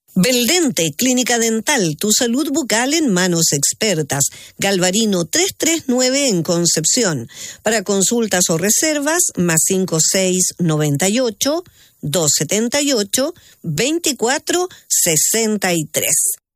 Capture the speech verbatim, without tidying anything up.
Beldente, Clínica Dental, tu salud bucal en manos expertas. Galvarino trescientos treinta y nueve en Concepción. Para consultas o reservas, más cinco seis nueve ocho, dos siete ocho, dos cuatro seis tres.